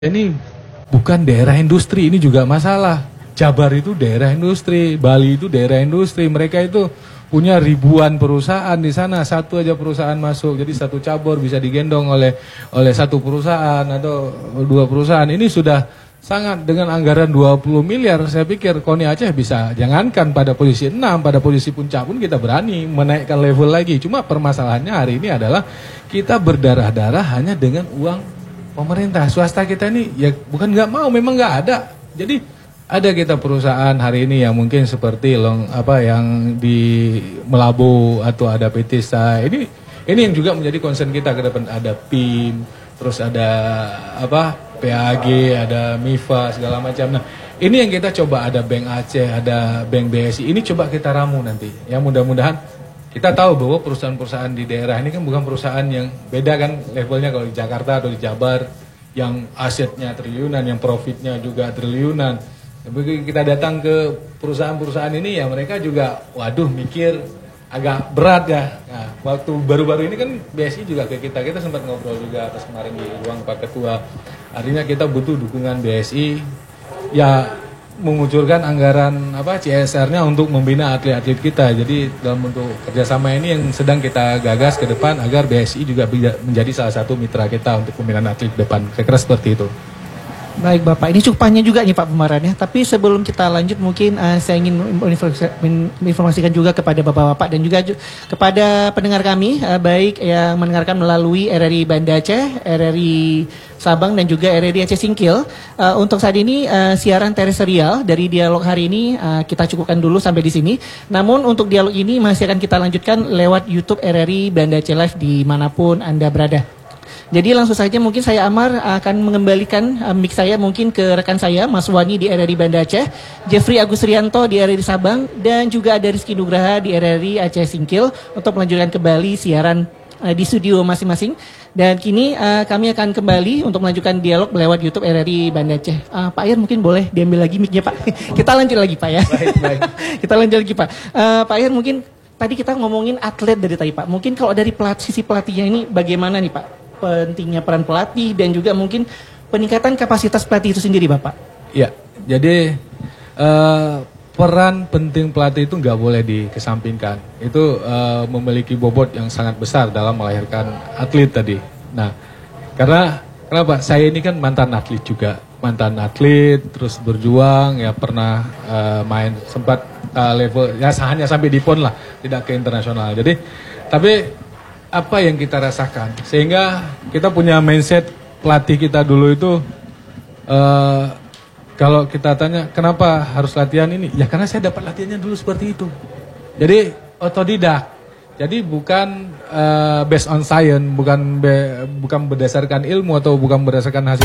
Ini bukan daerah industri, ini juga masalah. Jabar itu daerah industri, Bali itu daerah industri. Mereka itu punya ribuan perusahaan di sana. Satu aja perusahaan masuk, jadi satu cabur bisa digendong oleh satu perusahaan atau dua perusahaan. Ini sudah sangat dengan anggaran 20 miliar. Saya pikir KONI Aceh bisa, jangankan pada posisi 6, pada posisi puncak pun kita berani menaikkan level lagi. Cuma permasalahannya hari ini adalah kita berdarah-darah hanya dengan uang pemerintah. Swasta kita ini ya bukan nggak mau, memang nggak ada. Jadi ada kita perusahaan hari ini yang mungkin seperti yang di Melabu atau ada PT SA. Ini yang juga menjadi concern kita ke depan. Ada PIM, terus ada PAG, ada MIFA segala macam. Nah, ini yang kita coba, ada Bank Aceh, ada Bank BSI. Ini coba kita ramu nanti. Ya mudah-mudahan kita tahu bahwa perusahaan-perusahaan di daerah ini kan bukan perusahaan yang beda kan levelnya kalau di Jakarta atau di Jabar yang asetnya triliunan, yang profitnya juga triliunan. Begitu kita datang ke perusahaan-perusahaan ini ya mereka juga waduh mikir agak berat ya. Nah, waktu baru-baru ini kan BSI juga ke kita sempat ngobrol juga atas kemarin di ruang Pak Ketua. Artinya kita butuh dukungan BSI ya mengucurkan anggaran CSR-nya untuk membina atlet-atlet kita. Jadi dalam bentuk kerjasama ini yang sedang kita gagas ke depan agar BSI juga menjadi salah satu mitra kita untuk pembinaan atlet depan. Kira-kira seperti itu. Baik Bapak, ini cukup panjang juga nih Pak pemaparannya. Tapi sebelum kita lanjut mungkin saya ingin menginformasikan juga kepada Bapak-Bapak dan juga kepada pendengar kami, baik yang mendengarkan melalui RRI Banda Aceh, RRI Sabang dan juga RRI Aceh Singkil. Untuk saat ini siaran terestrial dari dialog hari ini kita cukupkan dulu sampai di sini. Namun untuk dialog ini masih akan kita lanjutkan lewat YouTube RRI Banda Aceh Live dimanapun Anda berada. Jadi langsung saja mungkin saya Amar akan mengembalikan mic saya mungkin ke rekan saya Mas Wani di RRI Banda Aceh, Jeffrey Agus Rianto di RRI Sabang dan juga ada Rizky Nugraha di RRI Aceh Singkil untuk melanjutkan kembali siaran di studio masing-masing. Dan kini kami akan kembali untuk melanjutkan dialog lewat YouTube RRI Banda Aceh. Pak Ayer mungkin boleh diambil lagi mic-nya Pak. Kita lanjut lagi Pak ya. Baik. Kita lanjut lagi Pak. Pak Ayer mungkin tadi kita ngomongin atlet dari tadi Pak. Mungkin kalau dari sisi pelatihnya ini bagaimana nih Pak? Pentingnya peran pelatih dan juga mungkin peningkatan kapasitas pelatih itu sendiri Bapak. Ya, jadi peran penting pelatih itu nggak boleh dikesampingkan. Itu memiliki bobot yang sangat besar dalam melahirkan atlet tadi. Nah, kenapa? Saya ini kan mantan atlet juga. Mantan atlet, terus berjuang, ya pernah main sempat level, ya hanya sampai di PON lah, tidak ke internasional. Jadi, tapi apa yang kita rasakan sehingga kita punya mindset pelatih kita dulu itu kalau kita tanya kenapa harus latihan ini ya karena saya dapat latihannya dulu seperti itu, jadi otodidak, jadi bukan based on science, bukan berdasarkan ilmu atau bukan berdasarkan hasil